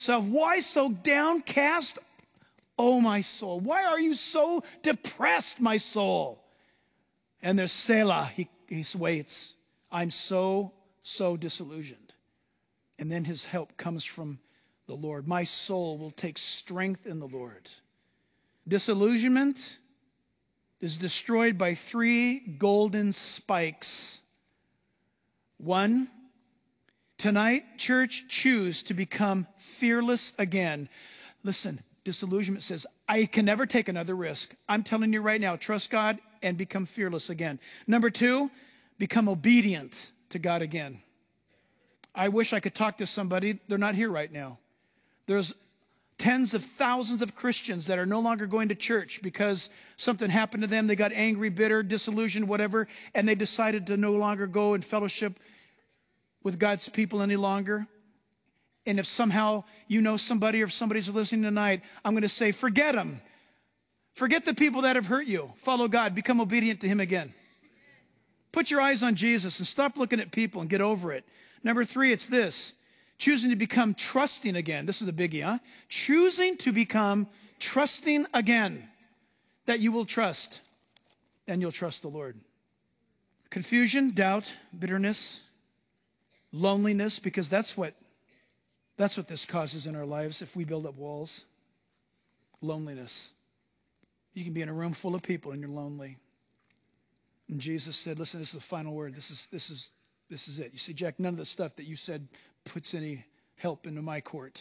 yourself, why so downcast, O my soul? Why are you so depressed, my soul? And there's Selah. He waits. I'm so disillusioned. And then his help comes from the Lord. My soul will take strength in the Lord. Disillusionment is destroyed by 3 golden spikes. 1, tonight, church, choose to become fearless again. Listen, disillusionment says, I can never take another risk. I'm telling you right now, trust God and become fearless again. Number 2, become obedient to God again. I wish I could talk to somebody. They're not here right now. There's tens of thousands of Christians that are no longer going to church because something happened to them. They got angry, bitter, disillusioned, whatever, and they decided to no longer go and fellowship with God's people any longer. And if somehow you know somebody or if somebody's listening tonight, I'm going to say, forget them. Forget the people that have hurt you. Follow God. Become obedient to him again. Put your eyes on Jesus and stop looking at people and get over it. Number 3, it's this. Choosing to become trusting again. This is a biggie, huh? Choosing to become trusting again. That you will trust. And you'll trust the Lord. Confusion, doubt, bitterness, loneliness, because that's what this causes in our lives if we build up walls. Loneliness. You can be in a room full of people and you're lonely. And Jesus said, listen, this is the final word. This is it. You see, Jack, none of the stuff that you said puts any help into my court.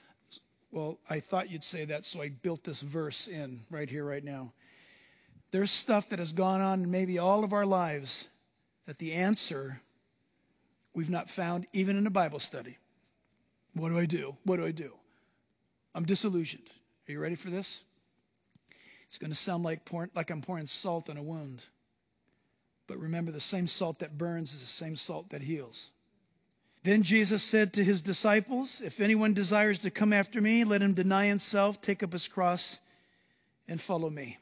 Well, I thought you'd say that, so I built this verse in right here, right now. There's stuff that has gone on in maybe all of our lives that the answer we've not found even in a Bible study. What do I do? What do I do? I'm disillusioned. Are you ready for this? It's going to sound like I'm pouring salt on a wound. But remember, the same salt that burns is the same salt that heals. Then Jesus said to his disciples, if anyone desires to come after me, let him deny himself, take up his cross, and follow me.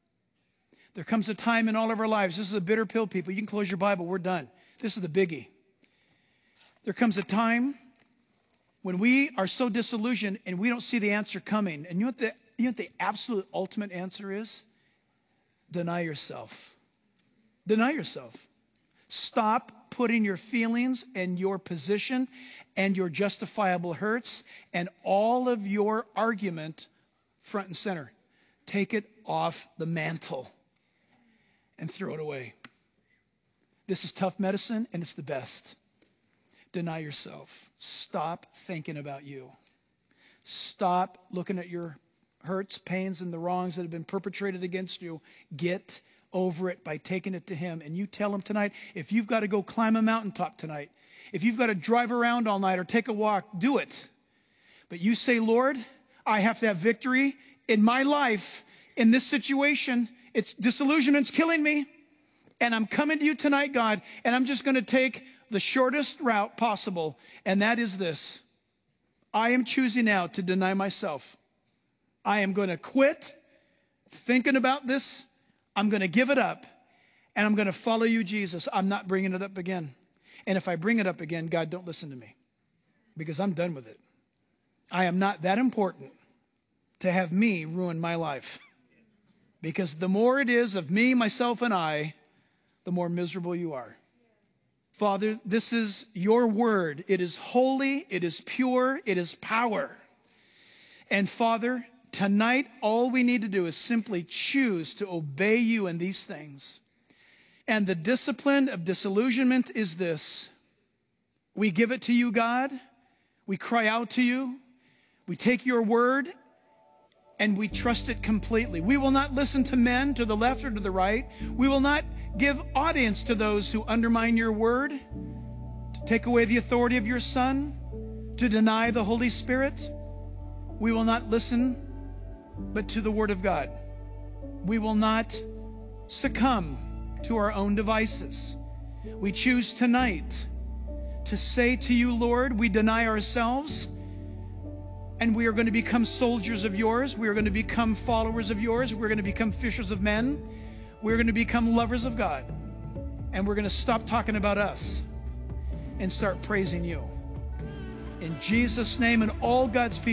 There comes a time in all of our lives. This is a bitter pill, people. You can close your Bible. We're done. This is the biggie. There comes a time when we are so disillusioned and we don't see the answer coming. And you know what the absolute ultimate answer is? Deny yourself. Deny yourself. Stop putting your feelings and your position and your justifiable hurts and all of your argument front and center. Take it off the mantle and throw it away. This is tough medicine and it's the best. Deny yourself. Stop thinking about you. Stop looking at your hurts, pains, and the wrongs that have been perpetrated against you. Get over it by taking it to him. And you tell him tonight, if you've got to go climb a mountaintop tonight, if you've got to drive around all night or take a walk, do it. But you say, Lord, I have to have victory in my life, in this situation. It's disillusionment's killing me. And I'm coming to you tonight, God, and I'm just going to take the shortest route possible. And that is this. I am choosing now to deny myself. I am going to quit thinking about this. I'm going to give it up, and I'm going to follow you, Jesus. I'm not bringing it up again. And if I bring it up again, God, don't listen to me because I'm done with it. I am not that important to have me ruin my life because the more it is of me, myself, and I, the more miserable you are. Father, this is your word. It is holy, it is pure, it is power. And Father, tonight, all we need to do is simply choose to obey you in these things. And the discipline of disillusionment is this. We give it to you, God. We cry out to you. We take your word and we trust it completely. We will not listen to men to the left or to the right. We will not give audience to those who undermine your word, to take away the authority of your Son, to deny the Holy Spirit. We will not listen but to the word of God. We will not succumb to our own devices. We choose tonight to say to you, Lord, we deny ourselves and we are going to become soldiers of yours. We are going to become followers of yours. We're going to become fishers of men. We're going to become lovers of God. And we're going to stop talking about us and start praising you. In Jesus' name, and all God's people